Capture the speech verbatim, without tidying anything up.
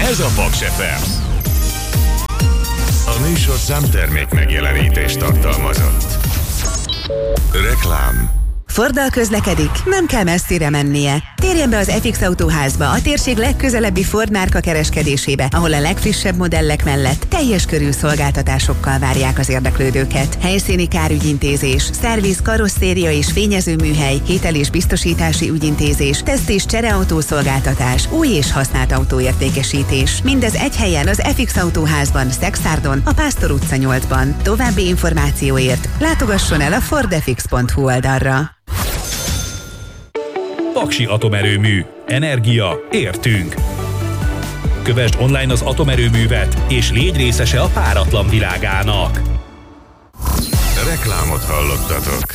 Ez a Paks ef em. A műsorszám termék megjelenítést tartalmazott. Reklám. Forddal közlekedik? Nem kell messzire mennie. Térjen be az ef iksz Autóházba, a térség legközelebbi Ford márka kereskedésébe, ahol a legfrissebb modellek mellett teljes körű szolgáltatásokkal várják az érdeklődőket. Helyszíni kárügyintézés, szerviz, karosszéria és fényezőműhely, hitel- és biztosítási ügyintézés, teszt- és csereautószolgáltatás, új és használt autóértékesítés. Mindez egy helyen az ef iksz Autóházban, Szeksztárdon, a Pásztor utca nyolcban. További információért látogasson el a fordefix pont hu oldalra. Paksi Atomerőmű. Energia. Értünk. Kövesd online az atomerőművet, és légy részese a páratlan világának. Reklámot hallottatok.